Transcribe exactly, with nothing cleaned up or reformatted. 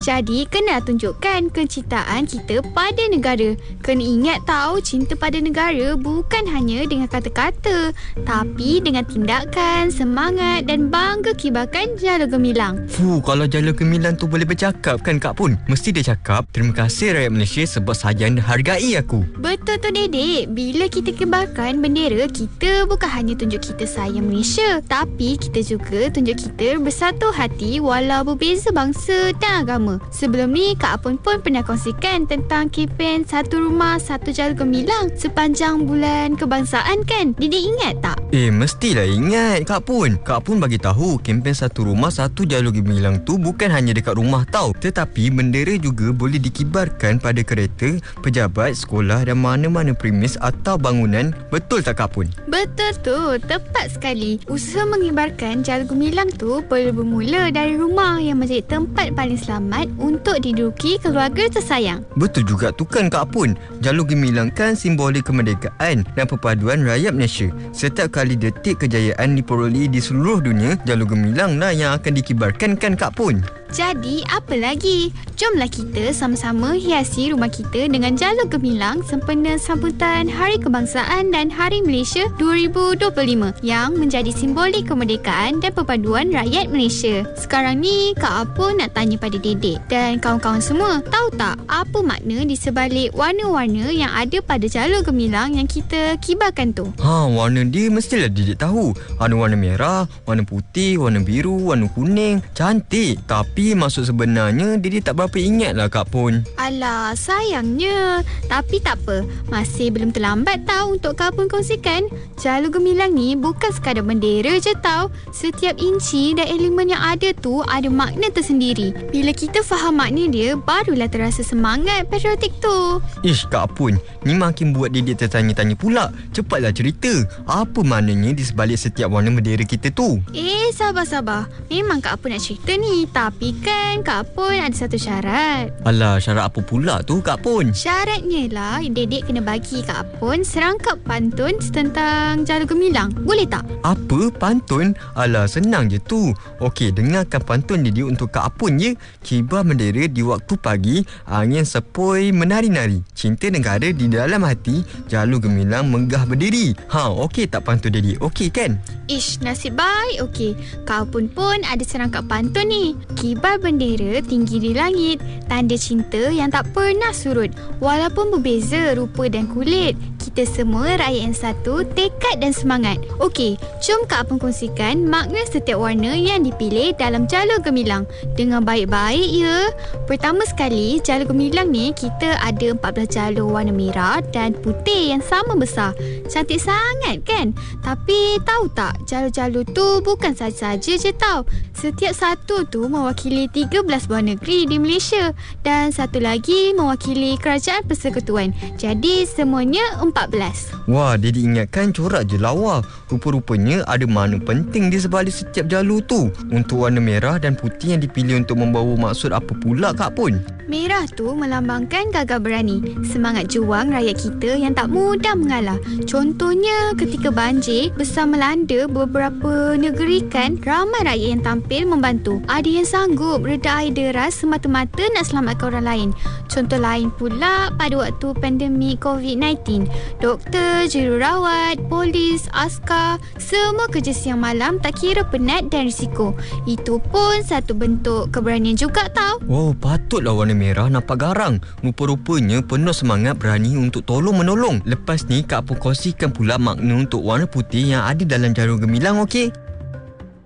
Jadi, kena tunjukkan kecintaan kita pada negara. Kena ingat tahu, cinta pada negara bukan hanya dengan kata-kata, tapi dengan tindakan, semangat dan bangga kibarkan Jalur Gemilang. Fuh, kalau Jalur Gemilang tu boleh bercakap kan Kak Pun? Mesti dia cakap, terima kasih rakyat Malaysia sebab sayang dan hargai aku. Betul tu Dedek. Bila kita kibarkan bendera, kita bukan hanya tunjuk kita sayang Malaysia, tapi kita juga tunjuk kita bersatu hati walau berbeza bangsa dan agama. Sebelum ni, Kak Apun pun pernah kongsikan tentang kempen Satu Rumah Satu Jalur Gemilang sepanjang bulan kebangsaan kan? Dedek ingat tak? Eh, mestilah ingat Kak Pun. Kak Pun bagi tahu kempen Satu Rumah Satu Jalur Gemilang tu bukan hanya dekat rumah tau, tetapi bendera juga boleh dikibarkan pada kereta, pejabat, sekolah dan mana-mana premis atau bangunan. Betul tak Kak Pun? Betul tu, tepat sekali. Usaha mengibarkan Jalur Gemilang tu perlu bermula dari rumah yang menjadi tempat paling selamat untuk diduduki keluarga tersayang. Betul juga tu kan Kak Pun. Jalur Gemilang kan simbolik kemerdekaan dan perpaduan rakyat Malaysia. Setiap kali detik kejayaan diperolehi di seluruh dunia, Jalur Gemilang lah yang akan dikibarkan kan Kak Pun. Jadi, apa lagi? Jomlah kita sama-sama hiasi rumah kita dengan Jalur Gemilang sempena sambutan Hari Kebangsaan dan Hari Malaysia dua ribu dua puluh lima yang menjadi simbolik kemerdekaan dan perpaduan rakyat Malaysia. Sekarang ni, Kak Apun nak tanya pada Dedek dan kawan-kawan semua. Tahu tak apa makna di sebalik warna-warna yang ada pada Jalur Gemilang yang kita kibarkan tu? Ha, warna dia mestilah Dedek tahu. Ada warna merah, warna putih, warna biru, warna kuning. Cantik. Tapi Tapi maksud sebenarnya Didi tak berapa ingat lah Kak Pun. Alah, sayangnya. Tapi tak apa, masih belum terlambat tahu untuk Kak Pun kongsikan. Jalur Gemilang ni bukan sekadar bendera je tau. Setiap inci dan elemen yang ada tu ada makna tersendiri. Bila kita faham makna dia, barulah terasa semangat patriotik tu. Ish Kak Pun, ni makin buat Didi tertanya-tanya pula. Cepatlah cerita, apa maknanya di sebalik setiap warna bendera kita tu? Eh, sabar-sabar. Memang Kak Pun nak cerita ni, tapi kan Kak Pun ada satu syarat. Alah, syarat apa pula tu Kak Pun? Syaratnya lah Dedek kena bagi Kak Pun serangkap pantun tentang Jalur Gemilang. Boleh tak? Apa? Pantun? Alah, senang je tu. Okey, dengarkan pantun Didi untuk Kak Pun je. Kibar bendera di waktu pagi, angin sepoi menari-nari. Cinta negara di dalam hati, Jalur Gemilang megah berdiri. Ha, okey tak pantun Didi? Okey kan? Ish, nasib baik. Okey, Kak Pun pun ada serangkap pantun ni. Kibar bendera tinggi di langit, tanda cinta yang tak pernah surut. Walaupun berbeza rupa dan kulit, kita semua rakyat yang satu, tekad dan semangat. Okey, jom Kak Apun kongsikan makna setiap warna yang dipilih dalam Jalur Gemilang. Dengan baik-baik ya. Pertama sekali, Jalur Gemilang ni kita ada empat belas jalur warna merah dan putih yang sama besar. Cantik sangat kan? Tapi tahu tak, jalur-jalur tu bukan saja-saja je tau. Setiap satu tu mewakili tiga belas buah negeri di Malaysia dan satu lagi mewakili kerajaan persekutuan. Jadi semuanya empat belas. Wah, Didi ingatkan corak je lawa. Rupa-rupanya ada makna penting di sebalik setiap jalur tu. Untuk warna merah dan putih yang dipilih untuk membawa maksud apa pula Kak Pun? Merah tu melambangkan gagah berani, semangat juang rakyat kita yang tak mudah mengalah. Contohnya ketika banjir besar melanda beberapa negeri kan, ramai rakyat yang tampil membantu. Ada yang sanggup reda air deras semata-mata nak selamatkan orang lain. Contoh lain pula pada waktu pandemik covid sembilan belas. Doktor, jururawat, polis, askar, semua kerja siang malam tak kira penat dan risiko. Itu pun satu bentuk keberanian juga tau. Oh, patutlah warna merah nampak garang. Rupa-rupanya penuh semangat berani untuk tolong-menolong. Lepas ni Kak Pun kongsikan pula makna untuk warna putih yang ada dalam Jalur Gemilang, okey?